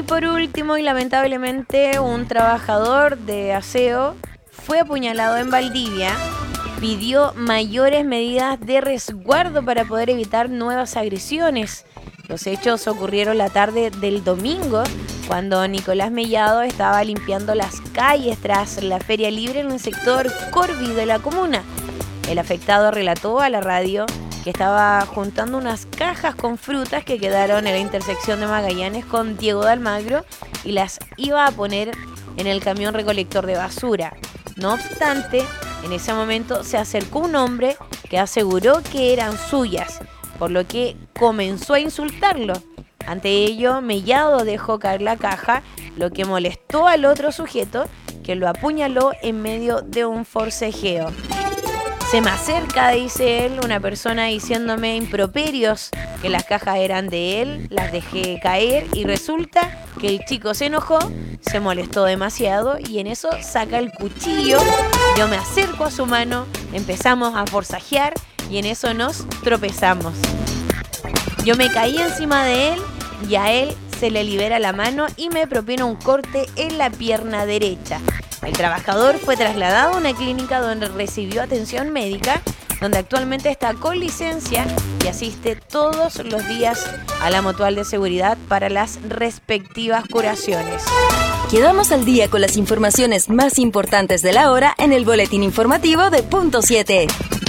por último, y lamentablemente, un trabajador de aseo fue apuñalado en Valdivia. Pidió mayores medidas de resguardo para poder evitar nuevas agresiones. Los hechos ocurrieron la tarde del domingo, cuando Nicolás Mellado estaba limpiando las calles tras la feria libre en el sector Corvi de la comuna. El afectado relató a la radio que estaba juntando unas cajas con frutas que quedaron en la intersección de Magallanes con Diego de Almagro y las iba a poner en el camión recolector de basura. No obstante, en ese momento se acercó un hombre que aseguró que eran suyas, por lo que comenzó a insultarlo. Ante ello, Mellado dejó caer la caja, lo que molestó al otro sujeto, que lo apuñaló en medio de un forcejeo. Se me acerca, dice él, una persona diciéndome improperios, que las cajas eran de él, las dejé caer y resulta que el chico se enojó, se molestó demasiado y en eso saca el cuchillo. Yo me acerco a su mano, empezamos a forcejear y en eso nos tropezamos. Yo me caí encima de él y a él se le libera la mano y me propina un corte en la pierna derecha. El trabajador fue trasladado a una clínica donde recibió atención médica, donde actualmente está con licencia y asiste todos los días a la mutual de seguridad para las respectivas curaciones. Quedamos al día con las informaciones más importantes de la hora en el boletín informativo de Punto 7.